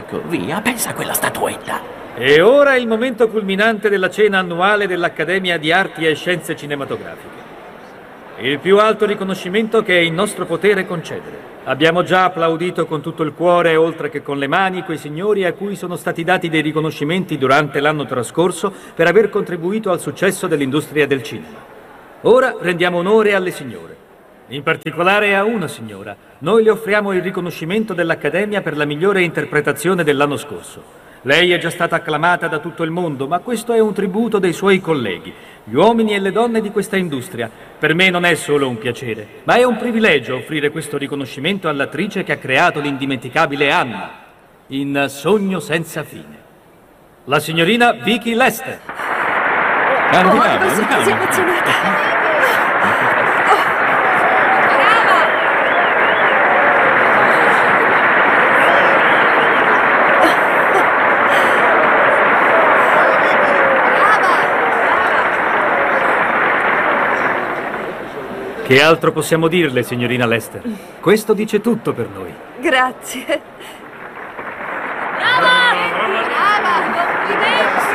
Ecco, via, pensa a quella statuetta. E ora è il momento culminante della cena annuale dell'Accademia di Arti e Scienze Cinematografiche. Il più alto riconoscimento che è in nostro potere concedere. Abbiamo già applaudito con tutto il cuore, oltre che con le mani, quei signori a cui sono stati dati dei riconoscimenti durante l'anno trascorso per aver contribuito al successo dell'industria del cinema. Ora rendiamo onore alle signore. In particolare a una signora. Noi le offriamo il riconoscimento dell'Accademia per la migliore interpretazione dell'anno scorso. Lei è già stata acclamata da tutto il mondo, ma questo è un tributo dei suoi colleghi, gli uomini e le donne di questa industria. Per me non è solo un piacere, ma è un privilegio offrire questo riconoscimento all'attrice che ha creato l'indimenticabile Anna, in Sogno senza fine. La signorina Vicki Lester. Andiamo, Sono così emozionata. Che altro possiamo dirle, signorina Lester? Questo dice tutto per noi. Grazie. Brava! Brava! Complimenti!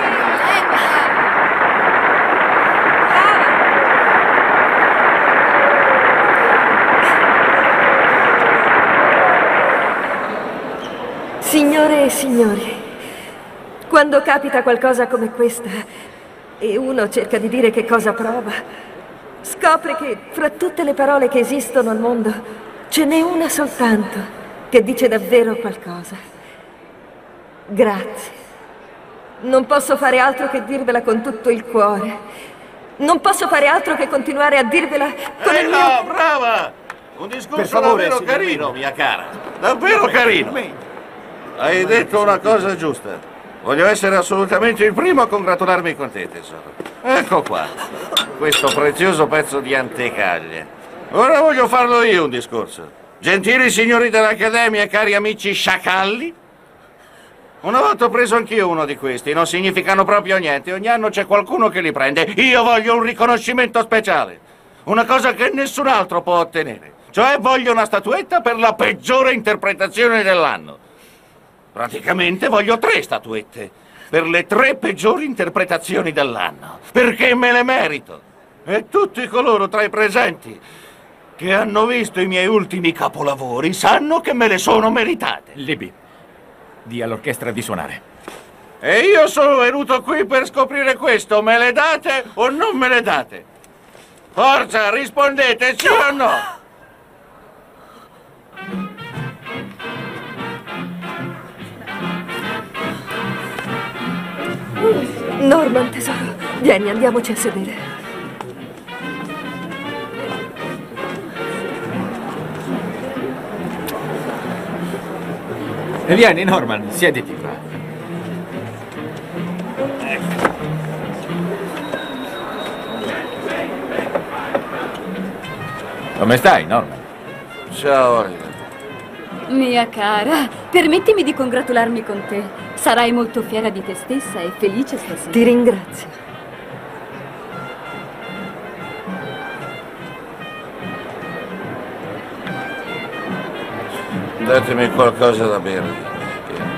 Signore e signori, quando capita qualcosa come questa e uno cerca di dire che cosa prova, scopre che fra tutte le parole che esistono al mondo ce n'è una soltanto che dice davvero qualcosa. Grazie. Non posso fare altro che dirvela con tutto il cuore. Non posso fare altro che continuare a dirvela con il mio... brava! Un discorso Per favore, davvero signorina. carino, mia cara. Davvero carino. Hai detto una cosa giusta. Voglio essere assolutamente il primo a congratularmi con te, tesoro. Ecco qua. Questo prezioso pezzo di antecaglie. Ora voglio farlo io un discorso. Gentili signori dell'Accademia e cari amici sciacalli, una volta ho preso anch'io uno di questi, non significano proprio niente. Ogni anno c'è qualcuno che li prende. Io voglio un riconoscimento speciale. Una cosa che nessun altro può ottenere. Cioè voglio una statuetta per la peggiore interpretazione dell'anno. Praticamente voglio 3 statuette per le 3 peggiori interpretazioni dell'anno, perché me le merito. E tutti coloro tra i presenti che hanno visto i miei ultimi capolavori sanno che me le sono meritate. Libby, di all'orchestra di suonare. E io sono venuto qui per scoprire questo. Me le date o non me le date? Forza, rispondete sì o no? Norman, tesoro, vieni, andiamoci a sedere. E vieni, Norman, siediti qua. Come stai, Norman? Ciao, Oliver. Mia cara, permettimi di congratularmi con te. Sarai molto fiera di te stessa e felice stasera. Ti ringrazio. Datemi qualcosa da bere.